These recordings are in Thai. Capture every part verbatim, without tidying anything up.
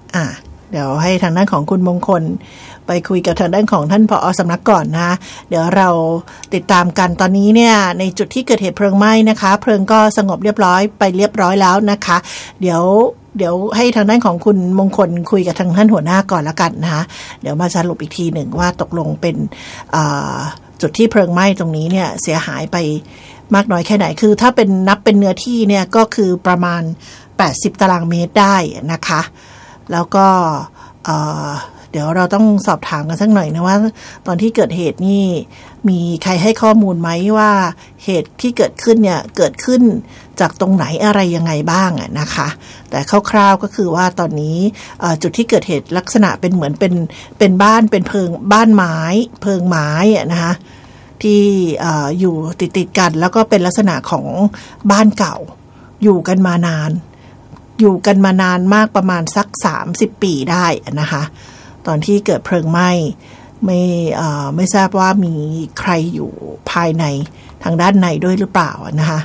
อ่ะเดี๋ยวให้ทางด้านของคุณมงคลไปคุยกับทางด้านของท่านผอ.สำนักก่อนนะเดี๋ยวเราติดตามกันตอนนี้เนี่ยในจุดที่เกิดเหตุเพลิงไหม้นะคะเพลิงก็สงบเรียบร้อยไปเรียบร้อยแล้วนะคะเดี๋ยวเดี๋ยวให้ทางด้านของคุณมงคลคุยกับทางท่านหัวหน้าก่อนละกันนะคะเดี๋ยวมาสรุปอีกทีหนึ่งว่าตกลงเป็นจุดที่เพลิงไหม้ตรงนี้เนี่ยเสียหายไปมากน้อยแค่ไหนคือถ้าเป็นนับเป็นเนื้อที่เนี่ยก็คือประมาณแปดสิบตารางเมตรได้นะคะแล้วก็เดี๋ยวเราต้องสอบถามกันสักหน่อยนะว่าตอนที่เกิดเหตุนี่มีใครให้ข้อมูลไหมว่าเหตุที่เกิดขึ้นเนี่ยเกิดขึ้นจากตรงไหนอะไรยังไงบ้างอะนะคะแต่คร่าวๆก็คือว่าตอนนี้จุดที่เกิดเหตุลักษณะเป็นเหมือนเป็นเป็นบ้านเป็นเพิงบ้านไม้เพิงไม้อะนะคะที่อยู่ติดๆกันแล้วก็เป็นลักษณะของบ้านเก่าอยู่กันมานานอยู่กันมานานมากประมาณสักสามสิบปีได้นะคะตอนที่เกิดเพลิงไหม้ไม่ไม่ทราบว่ามีใครอยู่ภายในทางด้านในด้วยหรือเปล่านะคะ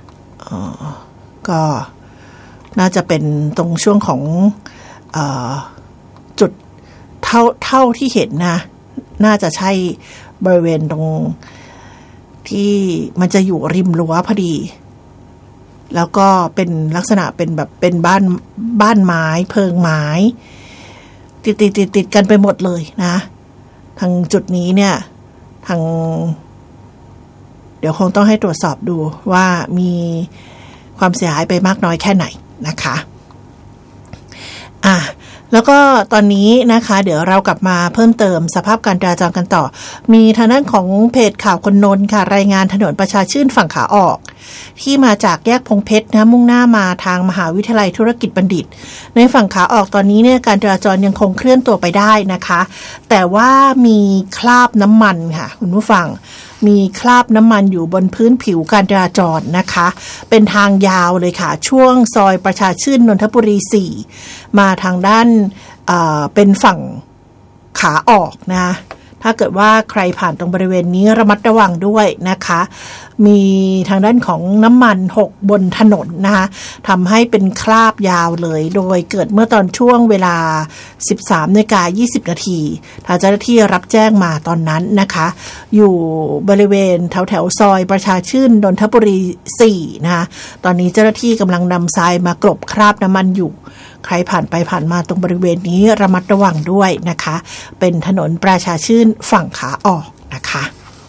ก็น่าจะเป็นตรงช่วงของจุดเท่าเท่าที่เห็นนะน่าจะใช่บริเวณตรงที่มันจะอยู่ริมรั้วพอดีแล้วก็เป็นลักษณะเป็นแบบเป็นบ้านบ้านไม้เพิงไม้ติดติดติดติดกันไปหมดเลยนะทางจุดนี้เนี่ยทางเดี๋ยวคงต้องให้ตรวจสอบดูว่ามีความเสียหายไปมากน้อยแค่ไหนนะคะอ่ะแล้วก็ตอนนี้นะคะเดี๋ยวเรากลับมาเพิ่มเติมสภาพการจราจรกันต่อมีทางด้านของเพจข่าวคนนนท์ค่ะรายงานถนนประชาชื่นฝั่งขาออกที่มาจากแยกพงเพชรนะมุ่งหน้ามาทางมหาวิทยาลัยธุรกิจบัณฑิตในฝั่งขาออกตอนนี้เนี่ยการจราจรยังคงเคลื่อนตัวไปได้นะคะแต่ว่ามีคราบน้ำมันค่ะคุณผู้ฟังมีคราบน้ำมันอยู่บนพื้นผิวการจราจรนะคะเป็นทางยาวเลยค่ะช่วงซอยประชาชื่นนนทบุรีสี่มาทางด้านเอ่อเป็นฝั่งขาออกนะถ้าเกิดว่าใครผ่านตรงบริเวณนี้ระมัดระวังด้วยนะคะมีทางด้านของน้ำมันหกบนถนนนะคะทำให้เป็นคราบยาวเลยโดยเกิดเมื่อตอนช่วงเวลา สิบสามนาฬิกายี่สิบนาทีทางเจ้าหน้าที่รับแจ้งมาตอนนั้นนะคะอยู่บริเวณแถวแถวซอยประชาชื่นนนทบุรีสี่นะคะตอนนี้เจ้าหน้าที่กำลังนำทรายมากลบคราบน้ำมันอยู่ใครผ่านไปผ่านมาตรงบริเวณนี้ระมัดระวังด้วยนะคะเป็นถนนประชาชื่นฝั่งขาออกนะคะ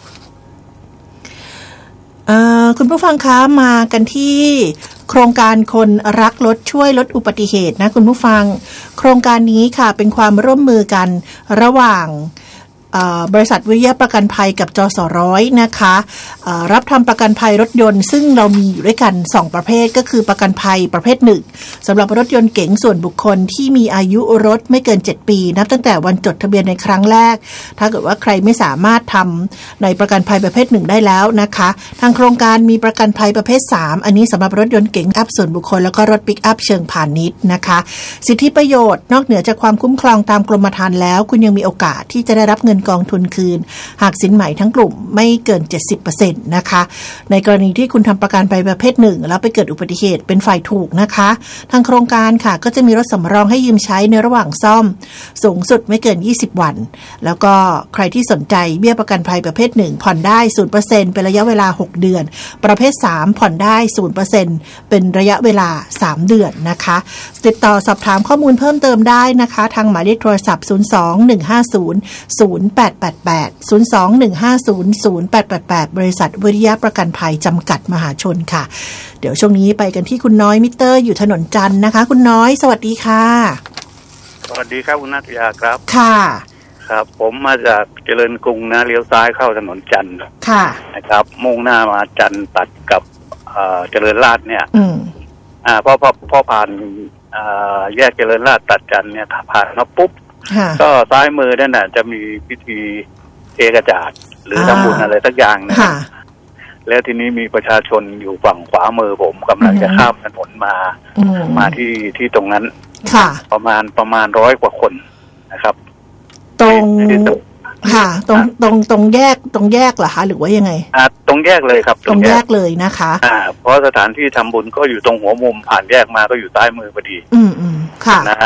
คุณผู้ฟังคะมากันที่โครงการคนรักรถช่วยลดอุบัติเหตุนะคุณผู้ฟังโครงการนี้ค่ะเป็นความร่วมมือกันระหว่างบริษัทวิริยะประกันภัยกับจสร้อยนะคะรับทำประกันภัยรถยนต์ซึ่งเรามีอยู่ด้วยกันสองประเภทก็คือประกันภัยประเภทหนึ่งสำหรับรถยนต์เก๋งส่วนบุคคลที่มีอายุรถไม่เกินเจ็ดปีนับตั้งแต่วันจดทะเบียนในครั้งแรกถ้าเกิดว่าใครไม่สามารถทำในประกันภัยประเภทหนึ่งได้แล้วนะคะทางโครงการมีประกันภัยประเภทสามอันนี้สำหรับรถยนต์เก๋งอัพส่วนบุคคลแล้วก็รถปิกอัพเชิงพาณิชย์นะคะสิทธิประโยชน์นอกเหนือจากความคุ้มครองตามกรมธรรม์แล้วคุณยังมีโอกาสที่จะได้รับเงินกองทุนคืนหากสินไหมทั้งกลุ่มไม่เกิน เจ็ดสิบเปอร์เซ็นต์ นะคะในกรณีที่คุณทำประกันไปประเภทหนึ่งแล้วไปเกิดอุบัติเหตุเป็นฝ่ายถูกนะคะทางโครงการค่ะก็จะมีรถสำรองให้ยืมใช้ในระหว่างซ่อมสูงสุดไม่เกินยี่สิบวันแล้วก็ใครที่สนใจเบี้ยประกันภัยประเภทหนึ่งผ่อนได้ ศูนย์เปอร์เซ็นต์ เป็นระยะเวลาหกเดือนประเภทสามผ่อนได้ ศูนย์เปอร์เซ็นต์ เป็นระยะเวลาสามเดือนนะคะติดต่อสอบถามข้อมูลเพิ่มเติมได้นะคะทางหมายเลขโทรศัพท์ศูนย์ สอง หนึ่ง ห้า ศูนย์ ศูนย์ แปด แปด แปด ศูนย์ สอง หนึ่ง ห้า ศูนย์ ศูนย์ แปด แปด แปดบริษัทวิริยะประกันภัยจำกัดมหาชนค่ะเดี๋ยวช่วงนี้ไปกันที่คุณน้อยมิเตอร์อยู่ถนนจันทร์นะคะคุณน้อยสวัสดีค่ะสวัสดีครับคุณนัทยาครับค่ะครับผมมาจากเจริญกรุงนะเลี้ยวซ้ายเข้าถนนจันทร์ค่ะนะครับมุ่งหน้ามาจันทร์ตัดกับเจริญราษฎร์เนี่ยอืมอ่าพอพอพอผ่านแยกเจริญราษฎร์ตัดจันทร์เนี่ยผ่านมาปุ๊บก็ซ้ายมือนั่นน่ะจะมีพิธีเอกจาดหรือทำบุญอะไรสักอย่างนะแล้วทีนี้มีประชาชนอยู่ฝั่งขวามือผมกำลังจะข้ามถนนมามาที่ที่ตรงนั้นประมาณประมาณร้อยกว่าคนนะครับตรงค่ะตรงตรงตรงแยกตรงแยกเหรอคะหรือว่ายังไงอ่าตรงแยกเลยครับตรงแยกเลยนะคะอ่าเพราะสถานที่ทำบุญก็อยู่ตรงหัวมุมผ่านแยกมาก็อยู่ใต้มือพอดีอืมอืมค่ะนะฮะ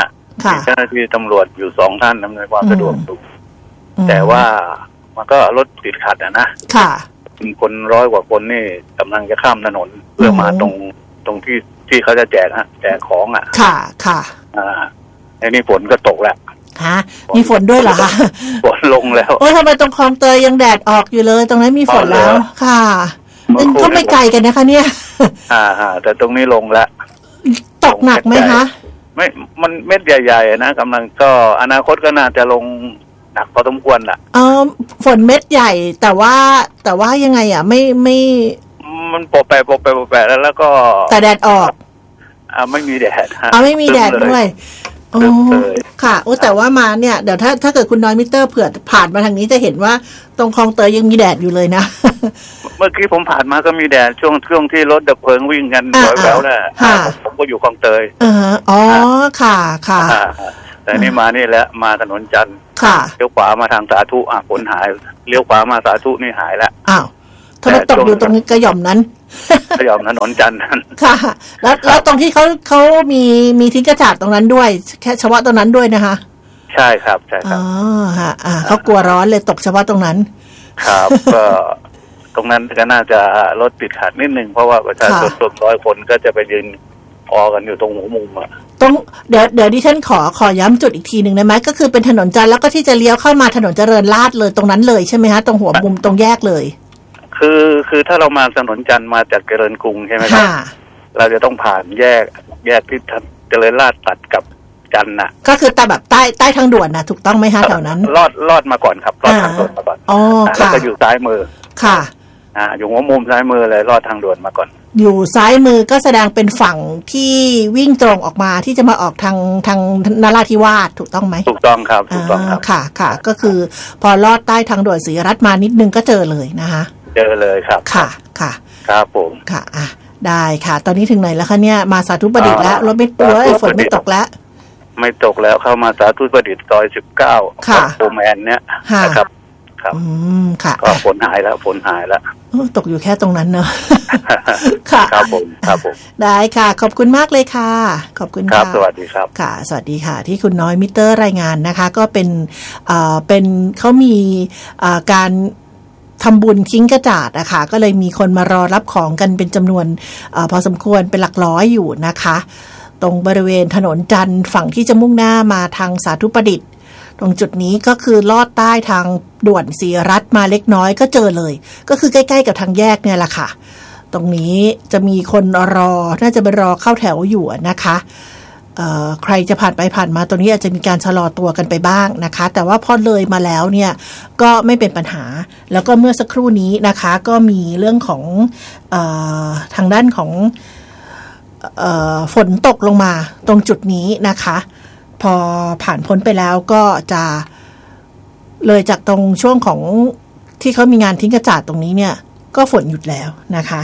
มีเจ้าหน้าที่ตำรวจอยู่สองท่านอำนวยความสะดวกอยู่แต่ว่ามันก็รถติดขัดอะนะค่ะมีคนร้อยกว่าคนนี่กำลังจะข้ามถนนเพื่อมาตรงตรงที่ที่เขาจะแจกฮะแจกของอ่ะค่ะค่ะอ่าไอ้นี่ฝนก็ตกแล้วฮะมีฝนด้วยเหรอคะฝนลงแล้วโอ้ทำไมตรงคลองเตยยังแดดออกอยู่เลยตรงนั้นมีฝนแล้วค่ะก็ไม่ไกลกันนะคะเนี่ยอ่าฮะแต่ตรงนี้ลงแล้วตกหนักไหมคะไม่มันเม็ดใหญ่ๆนะกำลังก็อนาคตก็น่าจะลงหนักพอสมควรแหละเออฝนเม็ดใหญ่แต่ว่าแต่ว่ายังไงอ่ะไม่ไม่มันโปะแปะโปะแปะโปะแปะแล้วแล้วก็แต่แดดออกอ่าไม่มีแดดอ่าไม่มีแดดด้วยโอ้ค่ะโอ้แต่ว่ามาเนี่ยเดี๋ยวถ้าถ้าเกิดคุณน้อยมิเตอร์เผื่อผ่านมาทางนี้จะเห็นว่าตรงคลองเตยยังมีแดดอยู่เลยนะเมื่อกี้ผมผ่านมาก็มีแดดช่วงช่วงที่รถดับเพลิงวิ่งกันแล้วแหละผมก็อยู่คลองเตยเอออ๋อค่ะค่ะแต่นี่มานี่แหละมาถนนจันทร์เลี้ยวขวามาทางสาธุอ่ะฝนหายเลี้ยวขวามาสาธุนี่หายแล้วอ้าวถ้าตกอยู่ตรงกระหย่อมนั้นกระหย่อมถนนจันทร์นั้นค่ะแล้วแล้วตรงที่เขาเขามีมีทิ้งกระจาดตรงนั้นด้วยแค่เฉพาะตรงนั้นด้วยนะคะใช่ครับใช่ครับอ๋อฮะอ่าเขากลัวร้อนเลยตกเฉพาะตรงนั้นครับก็ตรงนั้นก็น่าจะรถติดขัดนิดนึงเพราะว่าประชาชนส่วนร้อยคนก็จะไปยืนออกันอยู่ตรงหัวมุมอ่ะตรงเดี๋ยวเดี๋ยวดิฉันขอขอย้ำจุดอีกทีหนึ่งได้ไหมก็คือเป็นถนนจันทร์แล้วก็ที่จะเลี้ยวเข้ามาถนนเจริญราษฎร์เลยตรงนั้นเลยใช่ไหมฮะตรงหัวมุมตรงแยกเลยคือคือถ้าเรามาถนนจันทร์มาจากเจริญกรุงใช่ไหมครับเราจะต้องผ่านแยกแยกที่เจริญราษฎร์ตัดกับจันทร์น่ะก็คือแต่แบบใต้ใต้ทางด่วนนะถูกต้องไหมฮะแถวนั้นลอดลอดมาก่อนครับลอดทางด่วนมาก่อนอ๋อค่ะแล้วก็อยู่ซ้ายมือค่ะอ่าอยู่หัวมุมซ้ายมือเลยลอดทางด่วนมาก่อนอยู่ซ้ายมือก็แสดงเป็นฝั่งที่วิ่งตรงออกมาที่จะมาออกทางทางนราธิวาสถูกต้องไหมถูกต้องครับถูกต้องครับค่ะค่ะก็คือพอลอดใต้ทางด่วนศรีรัตน์มานิดนึงก็เจอเลยนะคะเจอเลยครับค่ะค่ะครับผมค่ะอ่ะได้ค่ะตอนนี้ถึงไหนแล้วคะเนี่ยมาสาธุประดิษฐ์แล้วรถไม่ตัวฝนไม่ตกแล้วไม่ตกแล้วเข้ามาสาธุประดิษฐ์ซอยสิบเก้าค่ะโอแมนเนี่ยนะครับครับอืมค่ะก็ฝนหายแล้วฝนหายแล้วตกอยู่แค่ตรงนั้นเนอะค่ะครับผมครับผมได้ค่ะขอบคุณมากเลยค่ะขอบคุณค่ะครับสวัสดีครับค่ะสวัสดีค่ะที่คุณน้อยมิเตอร์รายงานนะคะก็เป็นเอ่อเป็นเขามีเอ่อการทำบุญทิ้งกระจาดนะคะก็เลยมีคนมารอรับของกันเป็นจำนวนเอ่อพอสมควรเป็นหลักร้อยอยู่นะคะตรงบริเวณถนนจันทร์ฝั่งที่จะมุ่งหน้ามาทางสาธุประดิษฐ์ตรงจุดนี้ก็คือลอดใต้ทางด่วนศรีรัตน์มาเล็กน้อยก็เจอเลยก็คือใกล้ๆกับทางแยกเนี่ยแหละค่ะตรงนี้จะมีคนรอน่าจะไปรอเข้าแถวอยู่นะคะใครจะผ่านไปผ่านมาตรงนี้อาจจะมีการชะลอตัวกันไปบ้างนะคะแต่ว่าพอเลยมาแล้วเนี่ยก็ไม่เป็นปัญหาแล้วก็เมื่อสักครู่นี้นะคะก็มีเรื่องของเอ่อทางด้านของเอ่อฝนตกลงมาตรงจุดนี้นะคะพอผ่านพ้นไปแล้วก็จะเลยจากตรงช่วงของที่เขามีงานทิ้งกระจาดตรงนี้เนี่ยก็ฝนหยุดแล้วนะคะ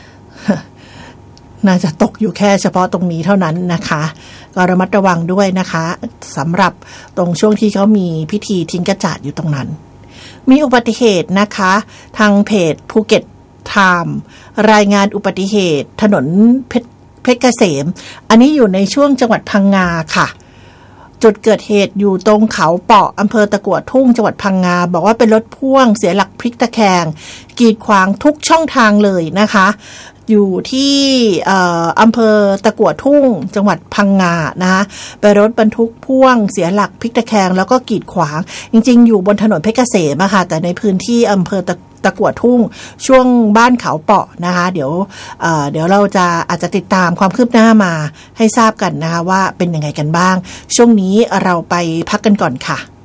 น่าจะตกอยู่แค่เฉพาะตรงนี้เท่านั้นนะคะก็ระมัดระวังด้วยนะคะสำหรับตรงช่วงที่เขามีพิธีทิ้งกระจาดอยู่ตรงนั้นมีอุบัติเหตุนะคะทางเพจภูเก็ตไทม์รายงานอุบัติเหตุถนนเพชรเพชรเกษมอันนี้อยู่ในช่วงจังหวัดพังงาค่ะจุดเกิดเหตุอยู่ตรงเขาเปาะอำเภอตะกั่วทุ่งจังหวัดพังงาบอกว่าเป็นรถพ่วงเสียหลักพลิกตะแคงกีดขวางทุกช่องทางเลยนะคะอยู่ที่อำเภอตะกั่วทุ่งจังหวัดพังงานะคะเป็นรถบรรทุกพ่วงเสียหลักพลิกตะแคงแล้วก็กีดขวางจริงๆอยู่บนถนนเพชรเกษมอะค่ะแต่ในพื้นที่อำเภอตะตะกั่วทุ่งช่วงบ้านเขาเปาะนะคะเดี๋ยวเอ่อเดี๋ยวเราจะอาจจะติดตามความคืบหน้ามาให้ทราบกันนะคะว่าเป็นยังไงกันบ้างช่วงนี้เราไปพักกันก่อนค่ะ